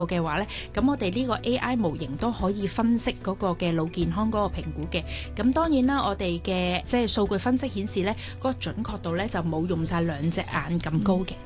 嘅話呢，咁我哋呢個 AI 模型都可以分析嗰個嘅腦健康嗰個評估嘅。咁當然啦，我哋嘅即係數據分析顯示呢，嗰個準確度呢就冇用晒兩隻眼咁高嘅。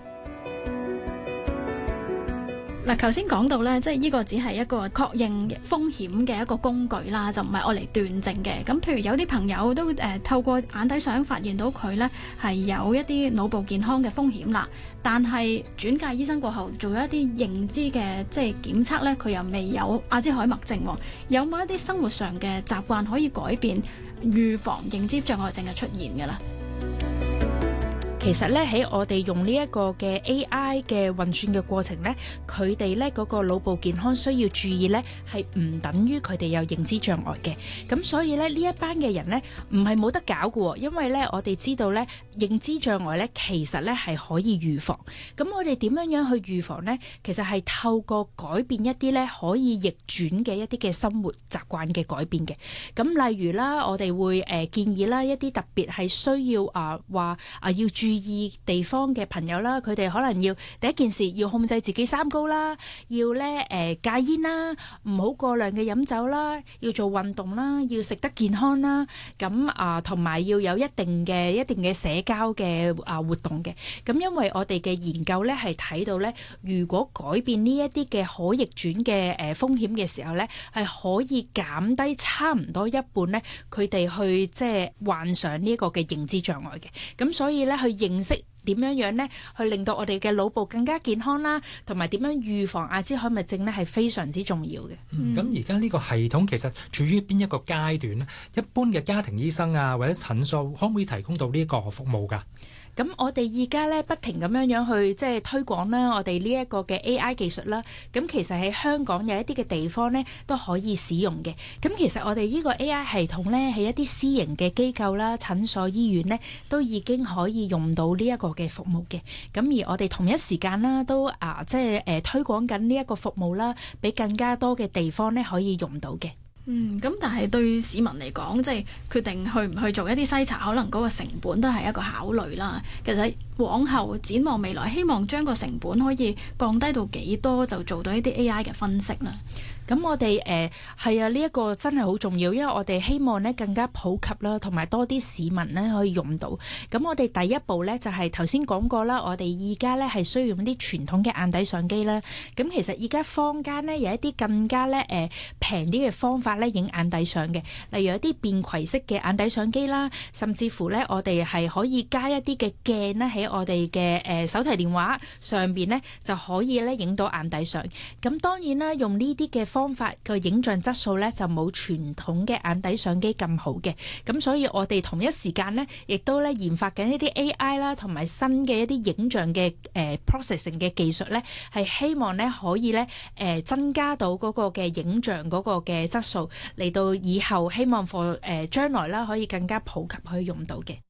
嗱，頭先講到咧，即係呢個只係一個確認風險嘅一個工具啦，就唔係愛嚟斷症嘅。咁譬如有啲朋友都透過眼底相發現到佢咧係有一啲腦部健康嘅風險啦，但係轉介醫生過後做咗一啲認知嘅即係檢測咧，佢又未有阿茲海默症。有冇一啲生活上嘅習慣可以改變預防認知障礙症嘅出現㗎啦？ 其實咧喺我哋用呢一個嘅 AI 嘅運算嘅過程咧，佢哋咧嗰個腦部健康需要注意咧，係唔等於佢哋有認知障礙嘅。咁所以咧呢一班嘅人咧唔係冇得搞嘅，因為咧我哋知道咧認知障礙咧其實咧係可以預防。咁我哋點樣去預防呢？其實係透過改變一啲咧可以逆轉嘅一啲嘅生活習慣嘅改變嘅。咁例如啦，我哋會建議啦一啲特別係需要要注意地方嘅朋友啦，佢哋可能要第一件事要控制自己三高啦，要咧戒煙啦，唔好過量嘅飲酒啦，要做運動啦，要食得健康啦，咁同埋要有一定嘅社交嘅活動嘅。咁因為我哋嘅研究咧係睇到咧，如果改變呢一啲嘅可逆轉嘅風險嘅時候咧，係可以減低差唔多一半咧，佢哋去即係患上呢一個嘅認知障礙嘅。咁所以咧去認識點樣呢，去令到我哋嘅腦部更加健康啦，同埋點樣預防阿茲海默症呢，係非常之重要嘅。 咁而家呢個系統其實處於邊一個階段呢？一般嘅家庭醫生啊，或者診所可唔可以提供到呢個服務㗎？ 咁我哋而家咧不停咁樣去即係推廣啦，我哋呢一個嘅 AI 技術啦。咁其實喺香港有一啲嘅地方咧都可以使用嘅。咁其實我哋呢個 AI 系統咧喺一啲私營嘅機構啦、診所、醫院咧都已經可以用到呢一個嘅服務嘅。咁而我哋同一時間啦都推廣緊呢一個服務啦，俾更加多嘅地方咧可以用到嘅。 咁但係對市民嚟講，即係決定去唔去做一啲篩查，可能嗰個成本都係一個考慮啦。其實往後展望未來，希望將個成本可以降低到幾多，就做到一啲 AI 嘅分析啦。 咁我哋係啊，呢一個真係好重要，因為我哋希望咧更加普及啦，同埋多啲市民咧可以用到。咁我哋第一步咧就係頭先講過啦，我哋而家咧係需要用啲傳統嘅眼底相機啦。咁其實而家坊間咧有一啲更加咧平啲嘅方法咧影眼底相嘅，例如一啲便攜式嘅眼底相機啦，甚至乎咧我哋係可以加一啲嘅鏡咧喺我哋嘅手提電話上邊咧就可以咧影到眼底相。咁當然啦，用呢啲嘅方法嘅影像質素咧就冇傳統嘅眼底相機咁好嘅，咁所以我哋同一時間咧亦都咧研發緊一啲 AI 啦，同埋新嘅一啲影像嘅processing 嘅技術咧，係希望咧可以咧增加到嗰個嘅影像嗰個嘅質素，嚟到以後希望將來啦可以更加普及可以用到嘅。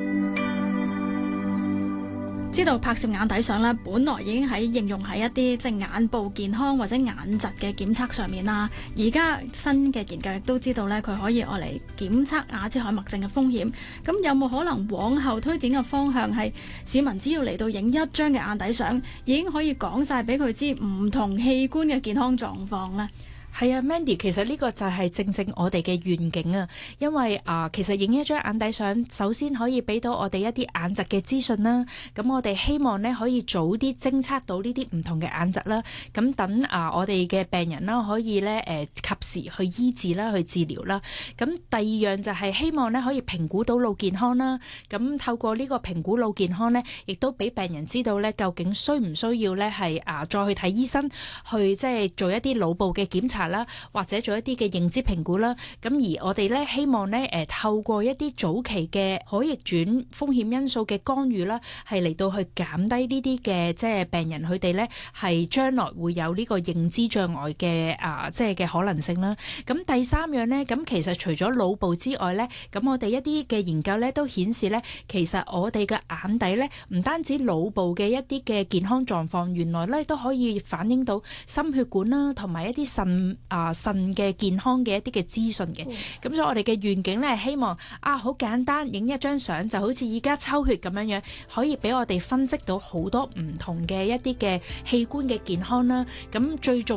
知道拍攝眼底相咧，本來已經喺應用喺一啲即係眼部健康或者眼疾嘅檢測上面啦。而家新嘅研究亦都知道咧，佢可以愛嚟檢測阿茲海默症嘅風險。咁有冇可能往後推展嘅方向係市民只要嚟到影一張嘅眼底相，已經可以講晒俾佢知唔同器官嘅健康狀況呢？ 係啊 Mandy， 其實呢個就係正正我哋嘅願景啊，因為其實影一張眼底相，首先可以俾到我哋一啲眼疾嘅資訊啦。咁我哋希望呢可以早啲偵測到呢啲唔同嘅眼疾啦。咁等我哋嘅病人啦，可以呢及時去醫治啦，去治療啦。咁第二樣就係希望呢可以評估到腦健康啦。咁透過呢個評估腦健康呢，亦都俾病人知道呢究竟需唔需要呢係再去睇醫生，去即係做一啲腦部嘅檢查啦，或者做一啲嘅認知評估啦。咁而我哋咧希望咧透過一啲早期嘅可逆轉風險因素嘅干預啦，係嚟到去減低呢啲嘅即係病人佢哋咧係將來會有呢個認知障礙嘅即係嘅可能性啦。咁第三樣咧，咁其實除咗腦部之外咧，咁我哋一啲嘅研究咧都顯示咧，其實我哋嘅眼底咧唔單止腦部嘅一啲嘅健康狀況，原來咧都可以反映到心血管啦，同埋一啲腎腎嘅健康嘅一啲嘅資訊嘅。咁所以我哋嘅願景咧，希望好簡單影一張相，就好似而家抽血咁樣樣，可以俾我哋分析到好多唔同嘅一啲嘅器官嘅健康啦。咁最重